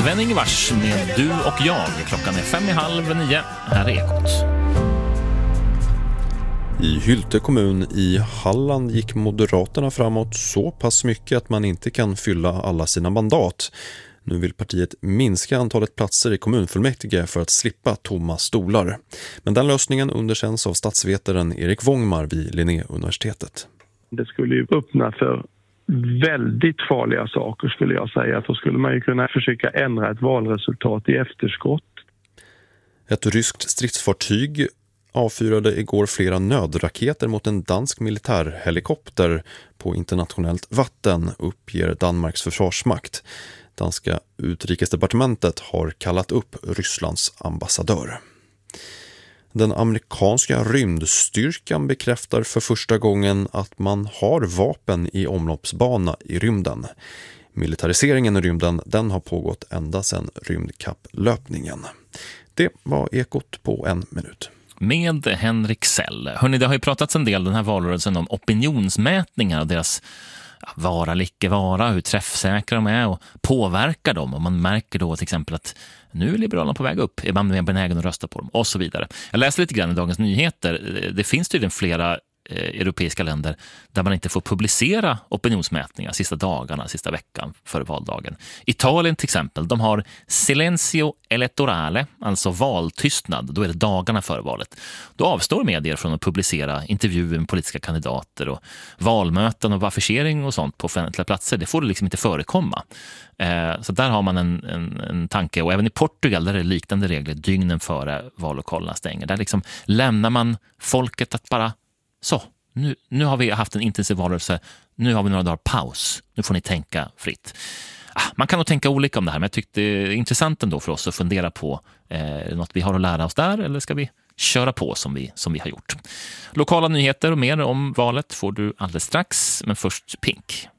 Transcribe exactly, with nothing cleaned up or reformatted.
Sven-Ingvars med Du och jag. Klockan är fem i halv nio. Här är Ekot. I Hylte kommun i Halland gick Moderaterna framåt så pass mycket att man inte kan fylla alla sina mandat. Nu vill partiet minska antalet platser i kommunfullmäktige för att slippa tomma stolar. Men den lösningen underkänns av statsvetaren Erik Wångmar vid Linnéuniversitetet. Det skulle ju öppna för väldigt farliga saker, skulle jag säga. Då skulle man ju kunna försöka ändra ett valresultat i efterskott. Ett ryskt stridsfartyg avfyrade igår flera nödraketer mot en dansk militärhelikopter på internationellt vatten, uppger Danmarks försvarsmakt. Danska utrikesdepartementet har kallat upp Rysslands ambassadör. Den amerikanska rymdstyrkan bekräftar för första gången att man har vapen i omloppsbana i rymden. Militariseringen i rymden, den har pågått ända sedan rymdkapplöpningen. Det var Ekot på en minut. Med Henrik Sell. Hörrni, det har ju pratats en del den här valrörelsen om opinionsmätningar och deras vara eller icke vara, hur träffsäkra de är och påverkar dem. Och man märker då till exempel att nu är Liberalerna på väg upp, är man mer benägen att rösta på dem och så vidare. Jag läste lite grann i Dagens Nyheter. Det finns tydligen flera eh, europeiska länder där man inte får publicera opinionsmätningar sista dagarna, sista veckan före valdagen. Italien till exempel, de har silenzio elettorale, alltså valtystnad, då är det dagarna före valet. Då avstår medier från att publicera intervjuer med politiska kandidater och valmöten och affischering och sånt på offentliga platser. Det får det liksom inte förekomma. Eh, så där har man en, en, en tanke, och även i Portugal där är det liknande regler dygnen före vallokalerna stänger. Där liksom lämnar man folket att bara så, nu, nu har vi haft en intensiv valrörelse, nu har vi några dagar paus, nu får ni tänka fritt. Ah, man kan nog tänka olika om det här, men jag tyckte det är intressant ändå för oss att fundera på eh, något vi har att lära oss där, eller ska vi köra på som vi, som vi har gjort. Lokala nyheter och mer om valet får du alldeles strax, men först Pink.